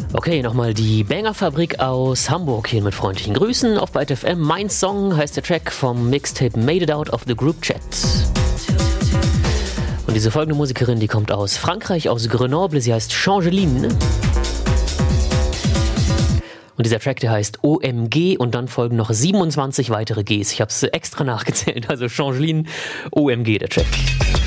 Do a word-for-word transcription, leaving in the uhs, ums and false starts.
Okay, nochmal die Banger-Fabrik aus Hamburg hier mit freundlichen Grüßen auf Byte F M. Mein Song heißt der Track vom Mixtape Made It Out of the Group Chat. Und diese folgende Musikerin, die kommt aus Frankreich, aus Grenoble, sie heißt Changeline. Und dieser Track, der heißt O M G und dann folgen noch siebenundzwanzig weitere Gs. Ich habe es extra nachgezählt, also Changeline, O M G der Track.